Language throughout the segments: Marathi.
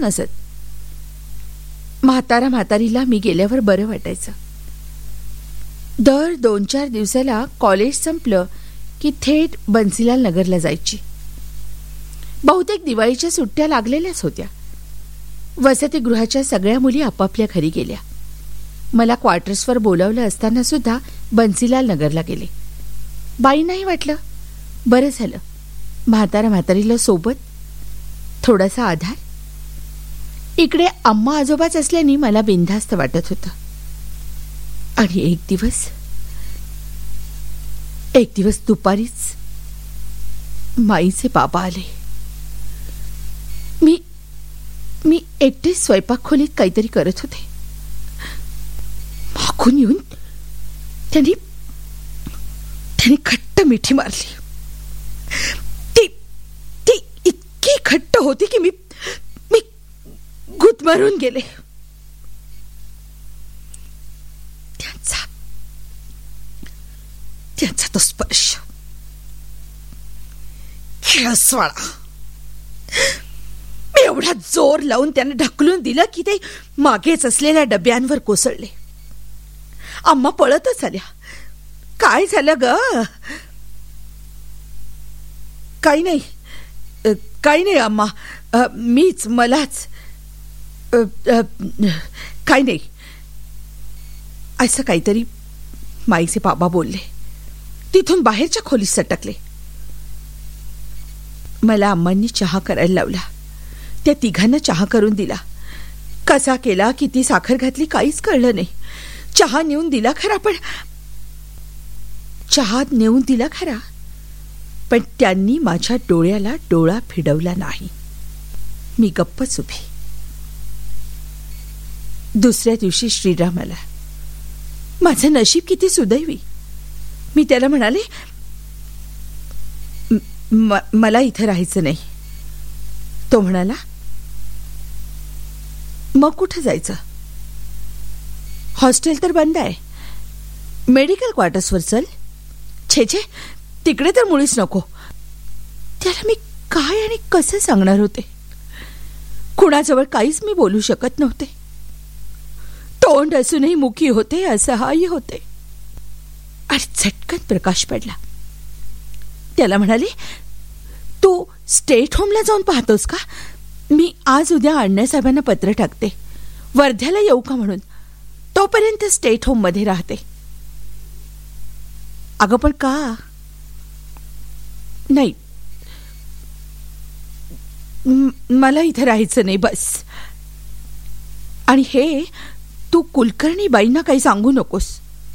नसत. म्हातारीला मी गेल्यावर बरं वाटायचं. दर 2-4 दिवसाला कॉलेज संपलं की थेट बन्सीलाल नगरला जायची. बहुतेक दिवाळीच्या सुट्ट्या लागलेल्याच होत्या. वसतिगृहाच्या सगळ्या मुली आपापल्या घरी गेल्या. मला क्वार्टर्सवर बोलावलं असताना सुद्धा बन्सीलाल नगरला गेले. बाईंनाही वाटलं बरं झालं, म्हातारीला सोबत, थोडासा आधार. इकडे आम्हा आजोबाच असल्याने मला बिनधास्त वाटत होतं. आणि एक दिवस दुपारीच माईचे बाबा आले. मी एकटे स्वयंपाक खोलीत काहीतरी करत होते. मागून येऊन त्यांनी खट्ट मिठी मारली. ती इतकी खट्ट होती की मी गुदमरून गेले. त्यांचा तो स्पर्श खेळसवाळा. मी एवढा जोर लावून त्यांना ढकलून दिलं की ते मागेच असलेल्या डब्यांवर कोसळले. अम्मा पळतच आल्या. काय झालं ग? काही नाही अम्मा, मलाच काही नाही असं काहीतरी माईचे बाबा बोलले. तिथून बाहेरच्या खोलीत सटकले. मला अम्मांनी चहा करायला लावला. त्या तिघांना चहा करून दिला. कसा केला, किती साखर घातली काहीच कळलं नाही. चहा नेऊन दिला खरा, पण त्यांनी माझ्या डोळ्याला डोळा फिरवला नाही. मी गप्पच उभी. दुसऱ्या दिवशी श्रीराम आला. माझं नशीब किती सुदैवी. मी त्याला म्हणाले, मला इथं राहायचं नाही. तो म्हणाला, मग कुठं जायचं? हॉस्टेल तर बंद आहे. मेडिकल क्वार्टर्सवर चल. छे तिकडे तर मुळीच नको. त्याला मी काय आणि कसं सांगणार होते? कुणाजवळ काहीच मी बोलू शकत नव्हते. तोंड असूनही मुखी होते, असहाय्य होते. आणि झटकन प्रकाश पडला. त्याला म्हणाले, तू स्टेट होमला जाऊन पाहतोस का? मी आज उद्या अण्णासाहेबांना पत्र टाकते, वर्ध्याला येऊ का म्हणून. तोपर्यंत स्टेट होम मध्ये राहते. अगं पण का? नाही, मला इथं राहायचं नाही बस. आणि हे तू कुलकर्णी बाईंना काही सांगू नकोस.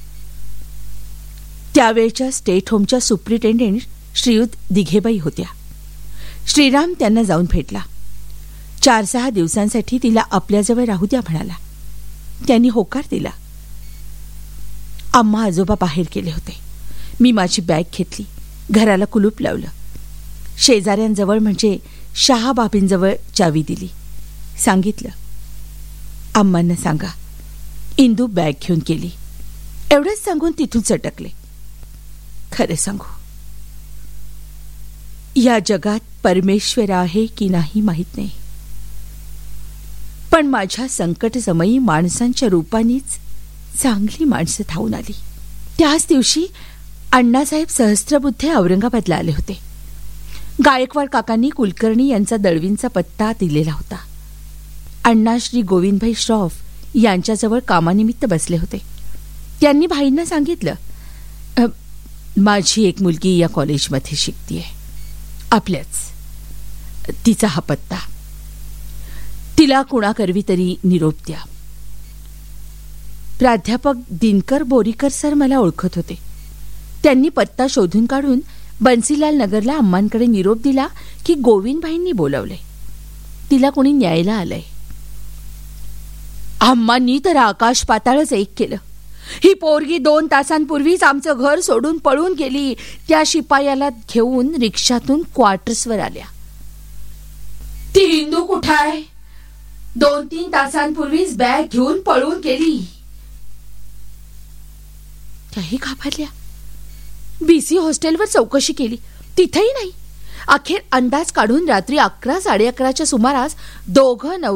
त्यावेळच्या स्टेट होमच्या सुप्रिटेंडेंट श्रीयुत दिघेबाई होत्या. श्रीराम त्यांना जाऊन भेटला. 4-6 दिवसांसाठी तिला आपल्याजवळ राहू द्या म्हणाला. त्यांनी होकार दिला. आम्हा आजोबा बाहेर गेले होते. मी माझी बॅग घेतली, घराला कुलूप लावलं. शेजाऱ्यांजवळ म्हणजे शहाबाबींजवळ चावी दिली. सांगितलं, अम्मांना सांगा इंदू बॅग घेऊन गेली. एवढंच सांगून तिथून सटकले. खरं सांगू, या जगात परमेश्वर आहे की नाही माहित नाही, पण माझ्या संकटसमयी माणसांच्या रूपानेच चांगली माणसं धावून आली. त्याच दिवशी अण्णासाहेब सहस्त्रबुद्धे औरंगाबादला आले होते. गायकवाड काकांनी कुलकर्णी यांचा दळवींचा पत्ता दिलेला होता. अण्णा श्री गोविंदभाई श्रॉफ यांच्याजवळ कामानिमित्त बसले होते. त्यांनी भाईंना सांगितलं, माझी एक मुलगी या कॉलेजमध्ये शिकतीये, आपल्याच. तिचा हा पत्ता, तिला कुणाकरवी तरी निरोप द्या. प्राध्यापक दिनकर बोरीकर सर मला ओळखत होते. त्यांनी पत्ता शोधून काढून बन्सीलाल नगरला अम्मांकडे निरोप दिला की गोविंदभाईंनी बोलावले. तिला कोणी न्यायला आलंय. अम्मांनी तर आकाश पाताळच एक केलं. ही पोरगी 2 तासांपूर्वीच आमचं घर सोडून पळून गेली. त्या शिपायाला घेऊन रिक्षातून क्वार्टर्सवर आल्या. ती इंदू कुठं आहे? 2-3 तासांपूर्वीच बॅग घेऊन पळून गेली. त्याही घाबरल्या. बीसी हॉस्टेलवर चौकशी केली, तिथेही नाही. अखेर अंदाज काढून रात्री 11-11:30च्या सुमारास दोघं